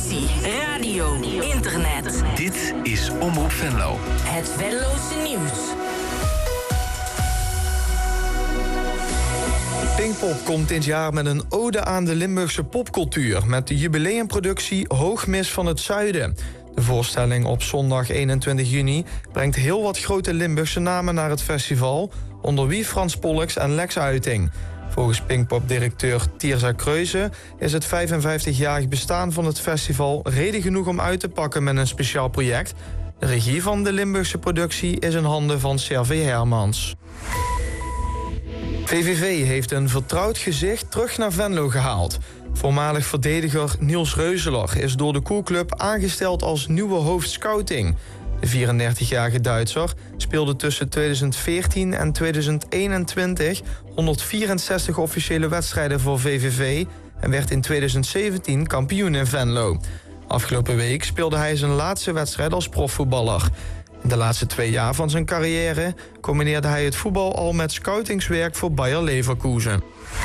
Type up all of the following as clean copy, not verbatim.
televisie, radio, internet. Dit is Omroep Venlo. Het Venlose nieuws. Pinkpop komt dit jaar met een ode aan de Limburgse popcultuur met de jubileumproductie Hoogmis van het Zuiden. De voorstelling op zondag 21 juni brengt heel wat grote Limburgse namen naar het festival, onder wie Frans Pollux en Lex Uiting. Volgens Pinkpop-directeur Tirza Kreuze is het 55-jarig bestaan van het festival reden genoeg om uit te pakken met een speciaal project. De regie van de Limburgse productie is in handen van Servé Hermans. VVV heeft een vertrouwd gezicht terug naar Venlo gehaald. Voormalig verdediger Niels Reuzeler is door de Koelclub aangesteld als nieuwe hoofd scouting. De 34-jarige Duitser speelde tussen 2014 en 2021 164 officiële wedstrijden voor VVV en werd in 2017 kampioen in Venlo. Afgelopen week speelde hij zijn laatste wedstrijd als profvoetballer. In de laatste 2 jaar van zijn carrière combineerde hij het voetbal al met scoutingswerk voor Bayer Leverkusen.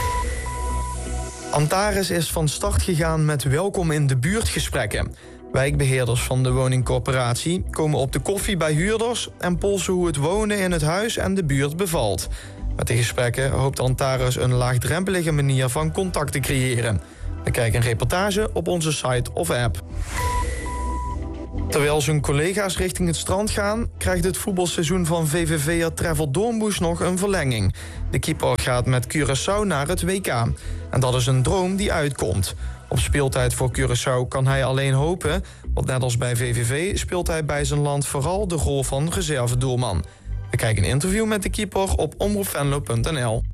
Antares is van start gegaan met welkom in de buurtgesprekken. Wijkbeheerders van de woningcorporatie komen op de koffie bij huurders en polsen hoe het wonen in het huis en de buurt bevalt. Met de gesprekken hoopt Antares een laagdrempelige manier van contact te creëren. Bekijk een reportage op onze site of app. Terwijl zijn collega's richting het strand gaan, krijgt het voetbalseizoen van VVV'er Trevor Doornbusch nog een verlenging. De keeper gaat met Curaçao naar het WK. En dat is een droom die uitkomt. Op speeltijd voor Curaçao kan hij alleen hopen, want net als bij VVV speelt hij bij zijn land vooral de rol van reservedoelman. Bekijk een interview met de keeper op omroepvenlo.nl.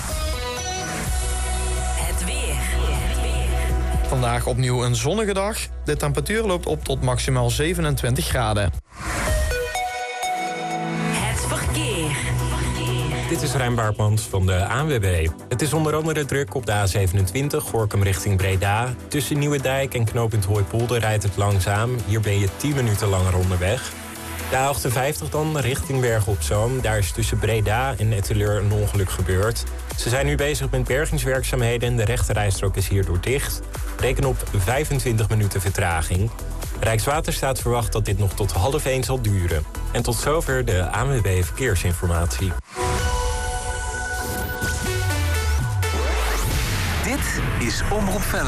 Vandaag opnieuw een zonnige dag. De temperatuur loopt op tot maximaal 27 graden. Het verkeer. Dit is Rijn Baartmans van de ANWB. Het is onder andere druk op de A27, Gorinchem richting Breda. Tussen Nieuwedijk en knooppunt Hooipolder rijdt het langzaam. Hier ben je 10 minuten langer onderweg. De A58 dan, richting Bergen op Zoom. Daar is tussen Breda en Etteleur een ongeluk gebeurd. Ze zijn nu bezig met bergingswerkzaamheden en de rechterrijstrook is hierdoor dicht. Reken op 25 minuten vertraging. Rijkswaterstaat verwacht dat dit nog tot 12:30 zal duren. En tot zover de ANWB Verkeersinformatie. Dit is Omroep Venlo.